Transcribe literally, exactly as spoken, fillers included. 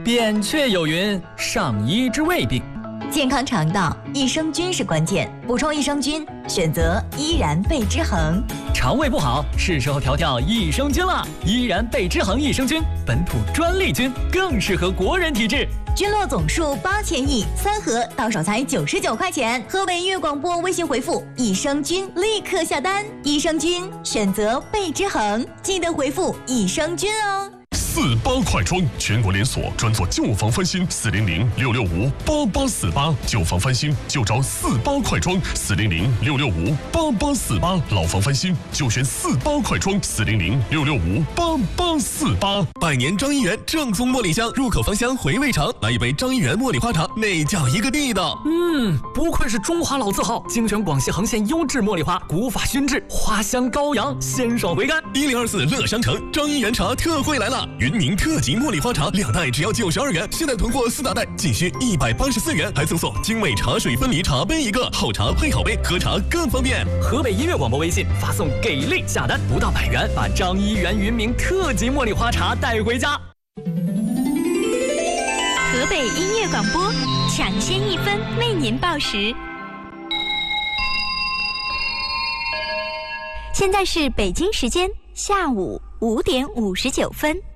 扁鹊有云：上医之未病。 健康肠道，益生菌是关键。补充益生菌，选择依然贝之恒。 肠胃不好，是时候调调益生菌了。依然贝之恒益生菌，本土专利菌，更适合国人体质。 菌落总数八千亿，三盒到手才九十九块钱。河北音乐广播微信回复益生菌，立刻下单。益生菌选择贝之恒，记得回复益生菌哦。 四八快装，全国连锁，专做旧房翻新，四零零六六五八八四八，旧房翻新就找四八快装，四零零六六五八八四八，老房翻新就选四八快装，四零零六六五八八四八。 百年张一元正宗茉莉香，入口芳香，回味长，来一杯张一元茉莉花茶，那叫一个地道。 嗯，不愧是中华老字号，精选广西恒县优质茉莉花，古法熏制，花香高扬，鲜爽回甘。 一零二四乐商城张一元茶特惠来了。云宁特级茉莉花茶两袋只要九十二元，现在囤货四大袋仅需一百八十四元，还赠送精美茶水分离茶杯一个，好茶配好杯，喝茶更方便。 河北音乐广播微信发送给力下单，不到百元，把张一元云明特级茉莉花茶带回家。 河北音乐广播，抢先一分为您报时。现在是北京时间下午五点五十九分。